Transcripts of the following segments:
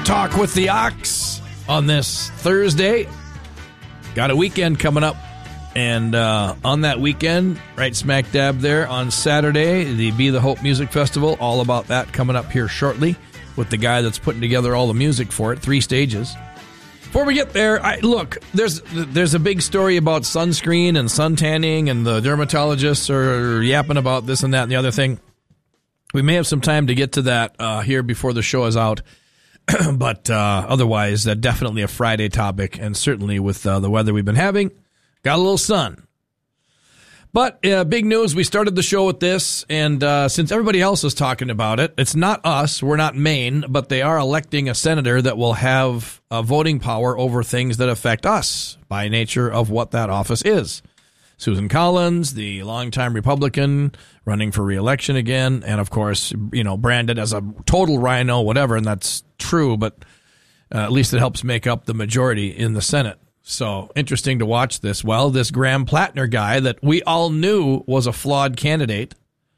Talk with the Ox on this Thursday. Got a weekend coming up. And on that weekend, right smack dab there on Saturday, the Be the Hope Music Festival. All about that coming up here shortly with the guy that's putting together all the music for it. 3 stages. Before we get there, look, there's a big story about sunscreen and sun tanning, and the dermatologists are yapping about this and that and the other thing. We may have some time to get to that here before the show is out. But otherwise, definitely a Friday topic, and certainly with the weather we've been having, got a little sun. But big news, we started the show with this, and since everybody else is talking about it, it's not us, we're not Maine, but they are electing a senator that will have voting power over things that affect us by nature of what that office is. Susan Collins, the longtime Republican, running for re-election again, and of course, branded as a total rhino, whatever, and that's true, but at least it helps make up the majority in the Senate. So, interesting to watch this. Well, this Graham Plattner guy that we all knew was a flawed candidate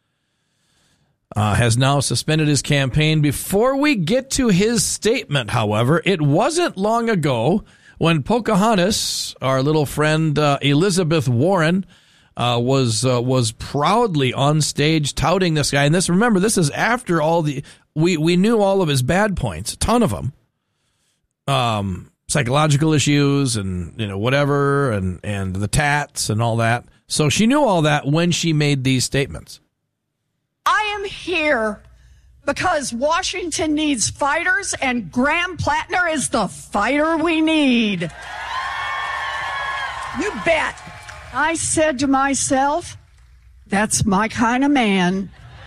has now suspended his campaign. Before we get to his statement, however, it wasn't long ago when Pocahontas, our little friend Elizabeth Warren, was proudly on stage touting this guy. And remember, this is after all we knew all of his bad points, a ton of them. Psychological issues and whatever and the tats and all that. So she knew all that when she made these statements. I am here because Washington needs fighters, and Graham Plattner is the fighter we need. You bet. I said to myself, that's my kind of man.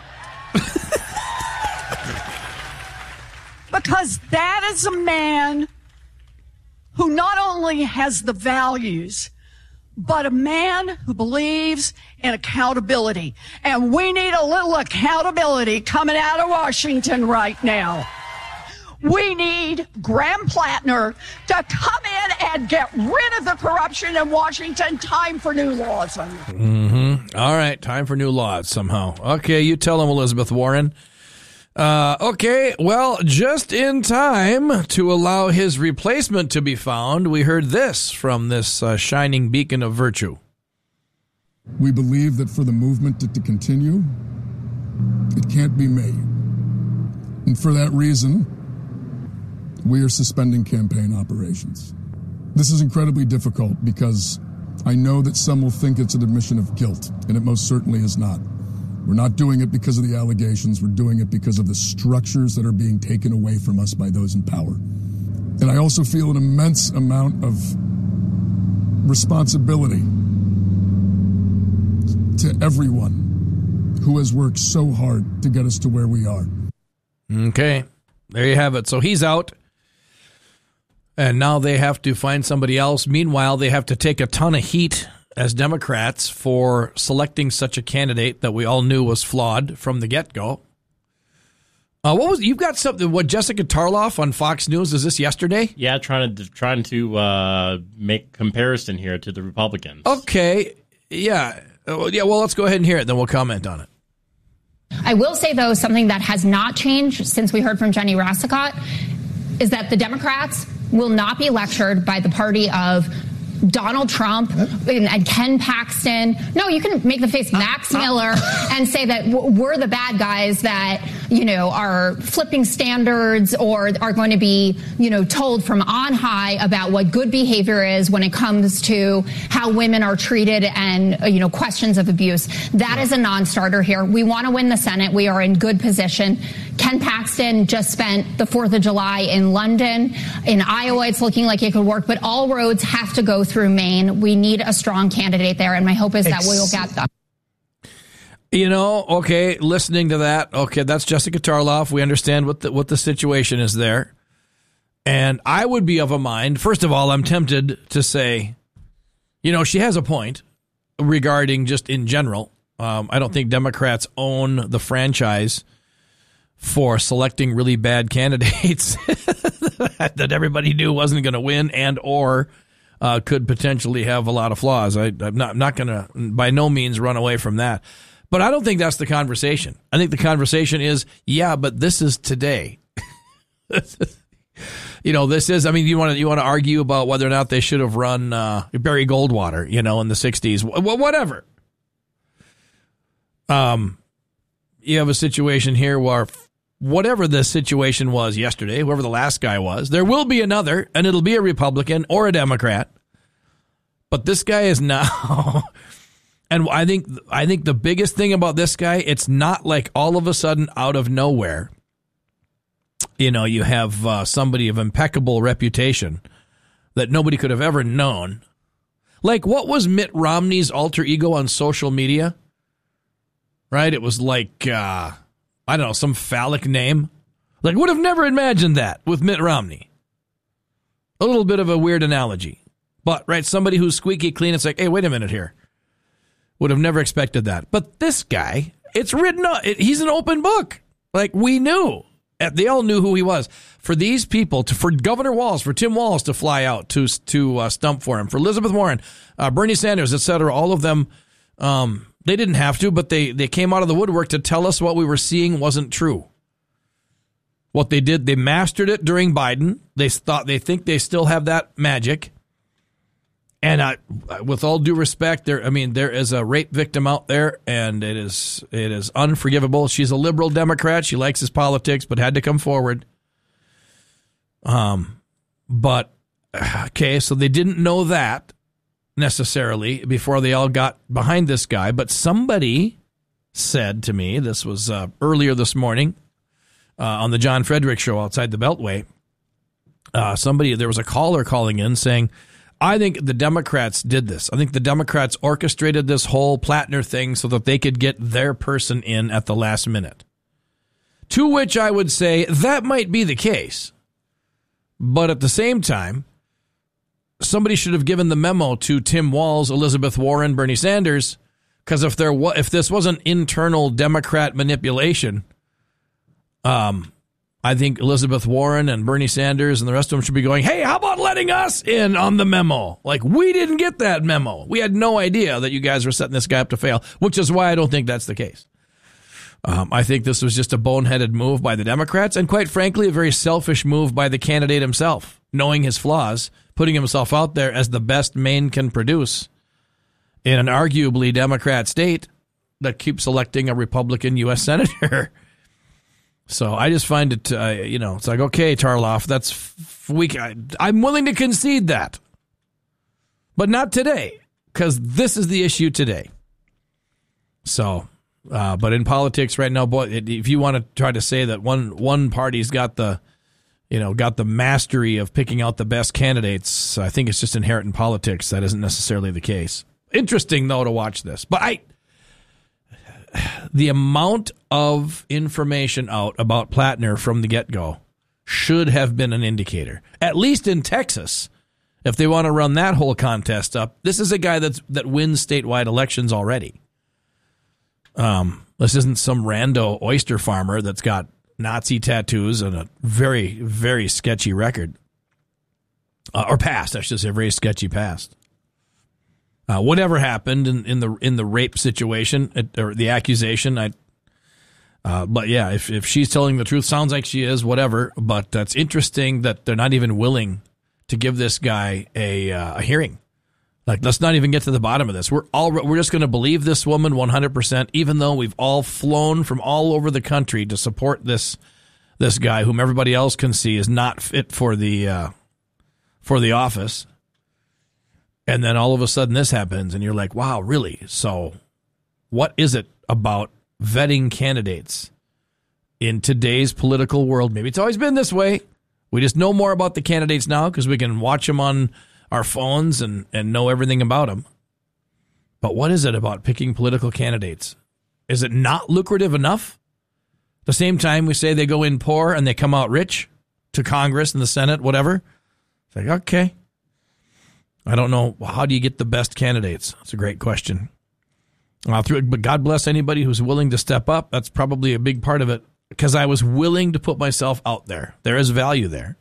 Because that is a man who not only has the values, but a man who believes in accountability. And we need a little accountability coming out of Washington right now. We need Graham Plattner to come in and get rid of the corruption in Washington. Time for new laws. Mm-hmm. All right, time for new laws somehow. Okay, you tell him, Elizabeth Warren. Okay, well, just in time to allow his replacement to be found, we heard this from this shining beacon of virtue. We believe that for the movement to continue, it can't be made. And for that reason, we are suspending campaign operations. This is incredibly difficult because I know that some will think it's an admission of guilt, and it most certainly is not. We're not doing it because of the allegations. We're doing it because of the structures that are being taken away from us by those in power. And I also feel an immense amount of responsibility to everyone who has worked so hard to get us to where we are. Okay, there you have it. So he's out, and now they have to find somebody else. Meanwhile, they have to take a ton of heat as Democrats for selecting such a candidate that we all knew was flawed from the get-go. You've got something? What, Jessica Tarloff on Fox News? Is this yesterday? Yeah, trying to make comparison here to the Republicans. Okay, yeah. Well, let's go ahead and hear it, then we'll comment on it. I will say, though, something that has not changed since we heard from Jenny Rassicot is that the Democrats will not be lectured by the party of Donald Trump and Ken Paxton. No, you can make the face Max Miller and say that we're the bad guys that, are flipping standards or are going to be, told from on high about what good behavior is when it comes to how women are treated and, questions of abuse. That is a non-starter here. We want to win the Senate. We are in good position. Ken Paxton just spent the 4th of July in London. In Iowa, it's looking like it could work, but all roads have to go through Maine. We need a strong candidate there, and my hope is that we will get them. Okay, listening to that, okay, that's Jessica Tarloff. We understand what the situation is there. And I would be of a mind, first of all, I'm tempted to say, she has a point regarding just in general. I don't think Democrats own the franchise for selecting really bad candidates that everybody knew wasn't going to win and or could potentially have a lot of flaws. I'm not going to by no means run away from that. But I don't think that's the conversation. I think the conversation is, yeah, but this is today. This is, you want to argue about whether or not they should have run Barry Goldwater, in the 60s, whatever. You have a situation here where whatever the situation was yesterday, whoever the last guy was, there will be another, and it'll be a Republican or a Democrat. But this guy is now, and I think the biggest thing about this guy, it's not like all of a sudden out of nowhere, you have somebody of impeccable reputation that nobody could have ever known. Like, what was Mitt Romney's alter ego on social media? Right? It was like, I don't know, some phallic name. Like, would have never imagined that with Mitt Romney. A little bit of a weird analogy. But, right, somebody who's squeaky clean, it's like, hey, wait a minute here. Would have never expected that. But this guy, it's written on, he's an open book. Like, we knew. They all knew who he was. For these people, for Governor Walz, for Tim Walz to fly out to stump for him, for Elizabeth Warren, Bernie Sanders, et cetera, all of them, they didn't have to, but they came out of the woodwork to tell us what we were seeing wasn't true. What they did, they mastered it during Biden. They think they still have that magic. And with all due respect, there is a rape victim out there, and it is unforgivable. She's a liberal Democrat. She likes his politics, but had to come forward. But okay, so they didn't know that necessarily before they all got behind this guy. But somebody said to me, this was earlier this morning on the John Frederick show outside the Beltway. There was a caller calling in saying, I think the Democrats did this. I think the Democrats orchestrated this whole Plattner thing so that they could get their person in at the last minute. To which I would say that might be the case. But at the same time, somebody should have given the memo to Tim Walz, Elizabeth Warren, Bernie Sanders, because if this wasn't internal Democrat manipulation, I think Elizabeth Warren and Bernie Sanders and the rest of them should be going, hey, how about letting us in on the memo? Like, we didn't get that memo. We had no idea that you guys were setting this guy up to fail, which is why I don't think that's the case. I think this was just a boneheaded move by the Democrats, and quite frankly, a very selfish move by the candidate himself, knowing his flaws, putting himself out there as the best Maine can produce in an arguably Democrat state that keeps electing a Republican U.S. senator. So I just find it, it's like, okay, Tarloff, that's weak. I'm willing to concede that. But not today, because this is the issue today. So, but in politics right now, boy, if you want to try to say that one party's got the mastery of picking out the best candidates, I think it's just inherent in politics. That isn't necessarily the case. Interesting, though, to watch this. But the amount of information out about Plattner from the get-go should have been an indicator. At least in Texas, if they want to run that whole contest up, this is a guy that wins statewide elections already. This isn't some rando oyster farmer that's got Nazi tattoos and a very, very sketchy record. Or past, I should say, very sketchy past. Whatever happened in the rape situation or the accusation, but yeah, if she's telling the truth, sounds like she is. Whatever, but that's interesting that they're not even willing to give this guy a hearing. Like, let's not even get to the bottom of this. We're just going to believe this woman 100%, even though we've all flown from all over the country to support this guy, whom everybody else can see is not fit for the office. And then all of a sudden this happens, and you're like, wow, really? So what is it about vetting candidates in today's political world? Maybe it's always been this way. We just know more about the candidates now because we can watch them on our phones and know everything about them. But what is it about picking political candidates? Is it not lucrative enough? At the same time, we say they go in poor and they come out rich to Congress and the Senate, whatever. It's like, okay. I don't know. How do you get the best candidates? That's a great question. But God bless anybody who's willing to step up. That's probably a big part of it, because I was willing to put myself out there. There is value there.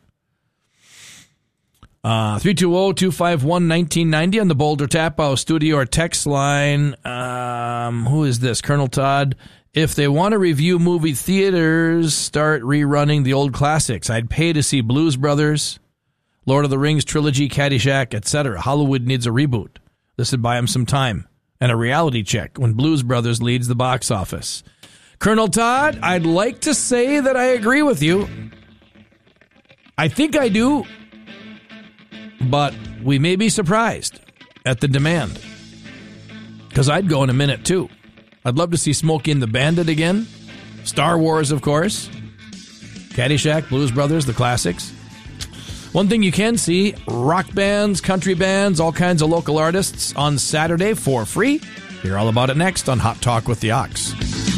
320-251-1990 on the Boulder Tap House studio or text line. Who is this? Colonel Todd If they want to review movie theaters, start rerunning the old classics. I'd pay to see Blues Brothers, Lord of the Rings trilogy, Caddyshack, etc. Hollywood needs a reboot. This would buy them some time and a reality check when Blues Brothers leads the box office. Colonel Todd, I'd like to say that I agree with you. I think I do, but we may be surprised at the demand. Because I'd go in a minute, too. I'd love to see Smokey and the Bandit again. Star Wars, of course. Caddyshack, Blues Brothers, the classics. One thing you can see, rock bands, country bands, all kinds of local artists on Saturday for free. Hear all about it next on Hot Talk with the Ox.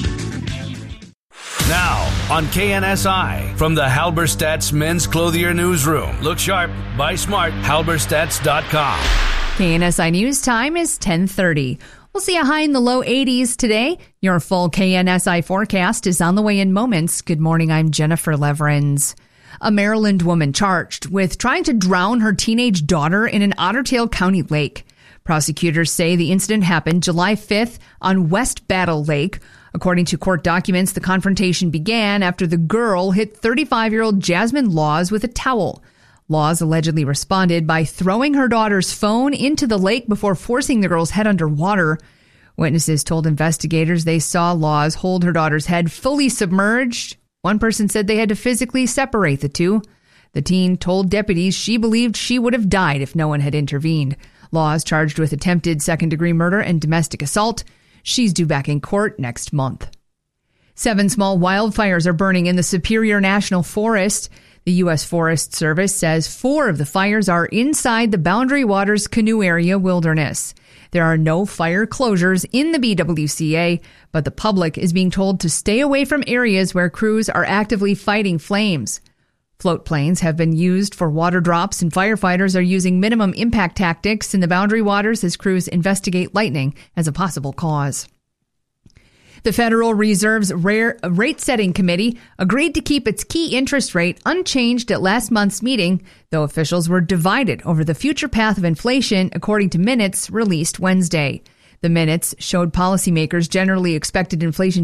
Now, on KNSI, from the Halberstadt's Men's Clothier Newsroom. Look sharp, buy smart, halberstadts.com. KNSI News time is 10:30. We'll see a high in the low 80s today. Your full KNSI forecast is on the way in moments. Good morning, I'm Jennifer Leverins. A Maryland woman charged with trying to drown her teenage daughter in an Otter Tail County lake. Prosecutors say the incident happened July 5th on West Battle Lake. According to court documents, the confrontation began after the girl hit 35-year-old Jasmine Laws with a towel. Laws allegedly responded by throwing her daughter's phone into the lake before forcing the girl's head underwater. Witnesses told investigators they saw Laws hold her daughter's head fully submerged. One person said they had to physically separate the two. The teen told deputies she believed she would have died if no one had intervened. Laws charged with attempted second-degree murder and domestic assault. She's due back in court next month. 7 small wildfires are burning in the Superior National Forest. The U.S. Forest Service says 4 of the fires are inside the Boundary Waters Canoe Area Wilderness. There are no fire closures in the BWCA, but the public is being told to stay away from areas where crews are actively fighting flames. Float planes have been used for water drops, and firefighters are using minimum impact tactics in the Boundary Waters as crews investigate lightning as a possible cause. The Federal Reserve's rate-setting committee agreed to keep its key interest rate unchanged at last month's meeting, though officials were divided over the future path of inflation, according to minutes released Wednesday. The minutes showed policymakers generally expected inflation